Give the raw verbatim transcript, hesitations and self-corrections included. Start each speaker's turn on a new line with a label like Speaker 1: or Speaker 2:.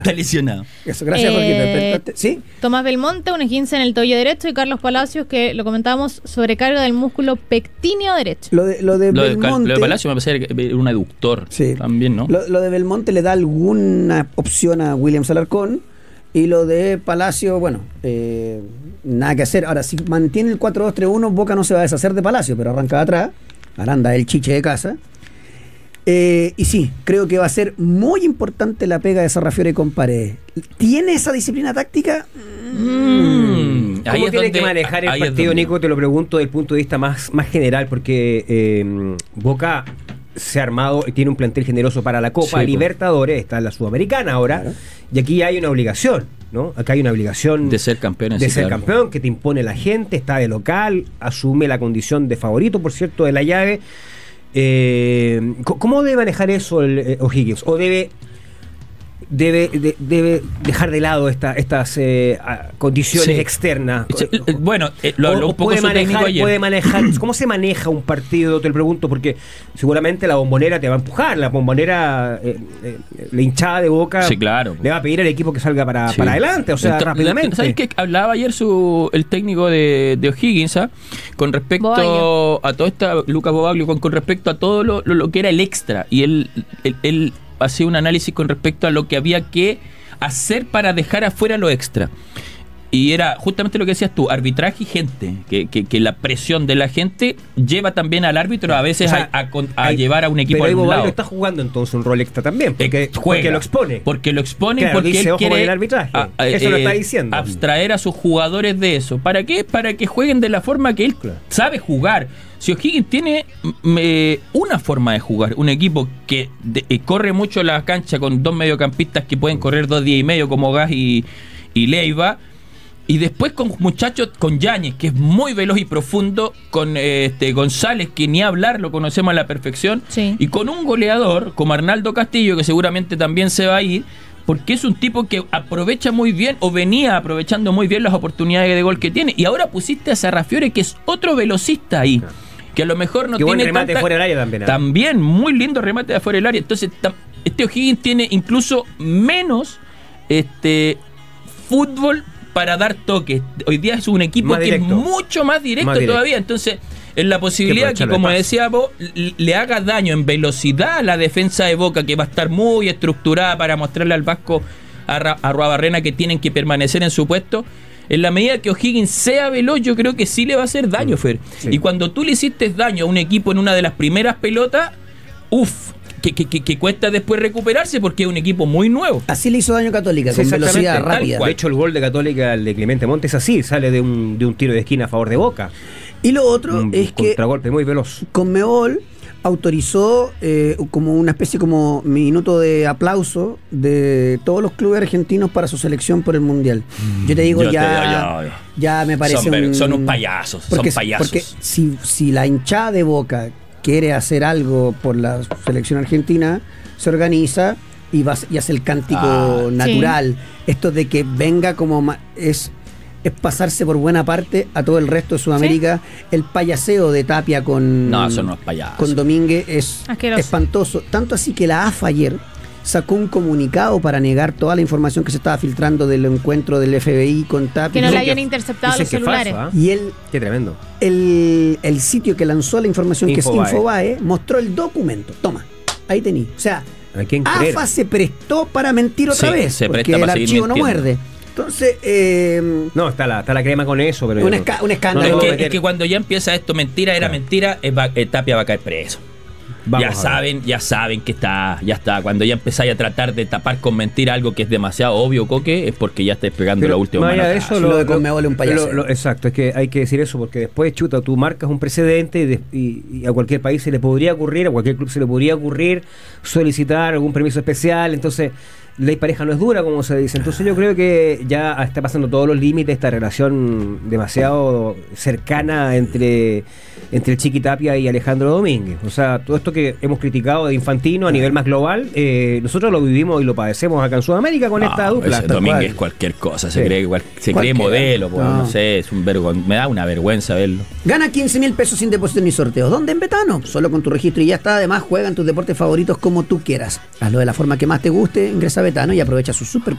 Speaker 1: Está lesionado.
Speaker 2: Eso, gracias,
Speaker 3: Eh,
Speaker 2: Jorgito. ¿Sí?
Speaker 3: Tomás Belmonte, un esguince en el tobillo derecho, y Carlos Palacios, que lo comentábamos, sobrecarga del músculo pectíneo derecho.
Speaker 2: Lo de, lo de
Speaker 1: Lo de,
Speaker 2: Belmonte...
Speaker 1: lo de Palacio me parece que era un aductor
Speaker 2: Sí.
Speaker 1: también, ¿no?
Speaker 2: Lo, lo de Belmonte le da alguna opción a Williams Alarcón, y lo de Palacio, bueno, eh, nada que hacer. Ahora, si mantiene el cuatro dos tres uno, Boca no se va a deshacer de Palacio, pero arranca de atrás, Aranda el chiche de casa. Eh, y sí, creo que va a ser muy importante la pega de Sarrafiore con Paredes. ¿Tiene esa disciplina táctica?
Speaker 1: Mm.
Speaker 4: ¿Cómo
Speaker 1: Ahí es
Speaker 4: tiene
Speaker 1: donde-
Speaker 4: que manejar el
Speaker 1: ahí es
Speaker 4: partido,
Speaker 1: donde-
Speaker 4: Nico? Te lo pregunto desde el punto de vista más, más general, porque eh, Boca se ha armado y tiene un plantel generoso para la Copa
Speaker 1: Sí, pues.
Speaker 4: Libertadores, está en la Sudamericana ahora,
Speaker 2: Claro.
Speaker 4: y aquí hay una obligación, ¿no? Acá hay una obligación
Speaker 1: De ser campeones,
Speaker 4: de
Speaker 1: sí,
Speaker 4: ser
Speaker 1: claro.
Speaker 4: campeón, que te impone la gente, está de local, asume la condición de favorito, por cierto, de la llave. Eh, ¿Cómo debe manejar eso el eh, O'Higgins? ¿O debe debe de- debe dejar de lado esta, estas eh, a- condiciones
Speaker 1: Sí.
Speaker 4: externas?
Speaker 1: Sí, eh, Bueno, eh, lo
Speaker 4: O-
Speaker 1: habló
Speaker 4: o
Speaker 1: un poco
Speaker 4: puede
Speaker 1: su técnico
Speaker 4: manejar,
Speaker 1: ayer.
Speaker 4: puede manejar, ¿cómo se maneja un partido? Te lo pregunto, porque seguramente la bombonera te va a empujar, la bombonera, eh, eh, la hinchada de Boca,
Speaker 1: Sí, claro.
Speaker 4: le va a pedir al equipo que salga para,
Speaker 1: Sí.
Speaker 4: para adelante, o sea,
Speaker 1: Entonces,
Speaker 4: rápidamente.
Speaker 1: ¿Sabes qué? Hablaba ayer su, el técnico de, de O'Higgins, ¿ah? Con respecto
Speaker 3: Bobaglio.
Speaker 1: a todo esto, Lucas Bobaglio, con, con respecto a todo lo, lo, lo que era el extra. Y él, él, él hacía un análisis con respecto a lo que había que hacer para dejar afuera lo extra. Y era justamente lo que decías tú, arbitraje y gente, que, que, que la presión de la gente lleva también al árbitro a veces
Speaker 4: O sea,
Speaker 1: a, a con- a
Speaker 4: hay-
Speaker 1: llevar a un equipo
Speaker 4: pero ahí
Speaker 1: al
Speaker 4: Bobaglio
Speaker 1: lado.
Speaker 4: está jugando entonces un rol extra también, porque,
Speaker 1: Eh,
Speaker 4: porque
Speaker 1: juega,
Speaker 4: lo expone.
Speaker 1: Porque lo expone y
Speaker 4: Claro,
Speaker 1: porque
Speaker 4: dice,
Speaker 1: él
Speaker 4: ojo con
Speaker 1: quiere
Speaker 4: el arbitraje.
Speaker 1: a- a-
Speaker 4: Eso lo
Speaker 1: eh,
Speaker 4: está diciendo.
Speaker 1: abstraer a sus jugadores de eso. ¿Para qué? Para que jueguen de la forma que él
Speaker 4: Claro.
Speaker 1: sabe jugar. Si O'Higgins tiene mm, eh, una forma de jugar, un equipo que de- eh, corre mucho la cancha con dos mediocampistas que pueden correr dos días y medio como Gas y, y Leiva, y después con muchachos, con Yáñez, que es muy veloz y profundo, con eh, este González, que ni hablar, lo conocemos a la perfección,
Speaker 3: Sí.
Speaker 1: y con un goleador como Arnaldo Castillo, que seguramente también se va a ir, porque es un tipo que aprovecha muy bien, o venía aprovechando muy bien las oportunidades de gol que tiene, y ahora pusiste a Sarrafiore, que es otro velocista ahí, que a lo mejor no
Speaker 4: Qué buen
Speaker 1: tiene
Speaker 4: remate
Speaker 1: tanta-
Speaker 4: fuera del área también. ¿eh?
Speaker 1: también, muy lindo remate de afuera del área. Entonces, tam- este O'Higgins tiene incluso menos este fútbol para dar toques. Hoy día es un equipo
Speaker 4: Más
Speaker 1: que
Speaker 4: directo.
Speaker 1: es mucho más directo,
Speaker 4: Más directo.
Speaker 1: todavía. Entonces, en la posibilidad
Speaker 4: Que
Speaker 1: que,
Speaker 4: aprovecharlo
Speaker 1: como
Speaker 4: de paso.
Speaker 1: decía vos, l- le haga daño en velocidad a la defensa de Boca, que va a estar muy estructurada para mostrarle al Vasco a, Ra- a Arruabarrena que tienen que permanecer en su puesto. En la medida que O'Higgins sea veloz, yo creo que sí le va a hacer daño, Fer.
Speaker 4: Sí.
Speaker 1: Y cuando tú le hiciste daño a un equipo en una de las primeras pelotas, uff, que, que, que, que cuesta después recuperarse porque es un equipo muy nuevo.
Speaker 2: Así le hizo daño Católica,
Speaker 4: Sí,
Speaker 2: con velocidad
Speaker 4: exactamente, tal
Speaker 2: rápida.
Speaker 4: cual. De hecho, el gol de Católica, el de Clemente Montes, así, sale de un, de un tiro de esquina a favor de Boca.
Speaker 2: Y lo otro
Speaker 4: Un
Speaker 2: es que
Speaker 4: contragolpe muy veloz.
Speaker 2: Conmebol autorizó eh, como una especie como minuto de aplauso de todos los clubes argentinos para su selección por el Mundial. Yo te digo,
Speaker 1: Yo te
Speaker 2: ya,
Speaker 1: digo, yo-
Speaker 2: ya me parece
Speaker 1: son, ver-
Speaker 2: un...
Speaker 1: son unos payasos,
Speaker 2: porque,
Speaker 1: son payasos.
Speaker 2: Porque si, si la hinchada de Boca quiere hacer algo por la selección argentina, se organiza y, va, y hace el cántico
Speaker 1: Ah,
Speaker 2: natural. Esto de que venga como... ma- es es pasarse por buena parte a todo el resto de Sudamérica. El payaseo de Tapia con,
Speaker 1: No, son unos payasos.
Speaker 2: con Domínguez es
Speaker 3: Asqueroso.
Speaker 2: espantoso. Tanto así que la A F A ayer sacó un comunicado para negar toda la información que se estaba filtrando del encuentro del F B I con Tapia.
Speaker 3: Que no le
Speaker 4: Dicen
Speaker 3: hayan
Speaker 4: que-
Speaker 3: interceptado
Speaker 4: dicen
Speaker 3: los
Speaker 4: que es
Speaker 3: celulares.
Speaker 4: falso, ¿ah?
Speaker 2: Y el,
Speaker 4: Qué tremendo.
Speaker 2: el, el sitio que lanzó la información,
Speaker 4: Infobae.
Speaker 2: que es Infobae, mostró el documento. Toma, ahí tení. O sea,
Speaker 4: ¿A quién creer?
Speaker 2: A F A se prestó para mentir otra
Speaker 1: Sí,
Speaker 2: vez,
Speaker 1: se
Speaker 2: porque
Speaker 1: presta
Speaker 2: el
Speaker 1: para seguir
Speaker 2: archivo no
Speaker 1: mintiendo.
Speaker 2: muerde. Entonces, eh,
Speaker 4: No, está la, está la crema con eso, pero...
Speaker 2: un,
Speaker 4: yo no-
Speaker 2: esca- un
Speaker 4: no
Speaker 2: escándalo.
Speaker 4: le
Speaker 1: es,
Speaker 4: puedo
Speaker 1: que,
Speaker 4: meter.
Speaker 1: es que cuando ya empieza esto, mentira, era
Speaker 4: Claro.
Speaker 1: mentira, eh, va- eh, Tapia va a caer preso.
Speaker 4: Vamos
Speaker 1: ya
Speaker 4: a ver.
Speaker 1: saben, ya saben que está, ya está. Cuando ya empezáis a tratar de tapar con mentira algo que es demasiado obvio, Coque, es porque ya estáis pegando
Speaker 4: Pero
Speaker 1: la última
Speaker 4: más allá de
Speaker 1: manotazo.
Speaker 4: eso,
Speaker 2: Lo de Conmebol es un payaso.
Speaker 4: lo- lo- exacto, es que hay que decir eso porque después, chuta, tú marcas un precedente y, de- y- y a cualquier país se le podría ocurrir, a cualquier club se le podría ocurrir solicitar algún permiso especial, entonces ley pareja no es dura, como se dice. Entonces yo creo que ya está pasando todos los límites esta relación demasiado cercana entre, entre el Chiqui Tapia y Alejandro Domínguez. O sea, todo esto que hemos criticado de Infantino a nivel más global, eh, nosotros lo vivimos y lo padecemos acá en Sudamérica con
Speaker 1: No,
Speaker 4: esta dupla.
Speaker 1: ese
Speaker 2: tal
Speaker 1: Domínguez
Speaker 2: cual.
Speaker 1: es cualquier cosa,
Speaker 4: Sí.
Speaker 1: se cree, igual- se cree
Speaker 2: Cualquiera.
Speaker 1: modelo, pues,
Speaker 2: No.
Speaker 1: no sé, es un vergon- me da una vergüenza verlo.
Speaker 2: Gana quince mil pesos sin depósito ni sorteo. ¿Dónde? En Betano. Solo con tu registro y ya está. Además, juega en tus deportes favoritos como tú quieras. Hazlo de la forma que más te guste. Ingresa a Gaetano y aprovecha su super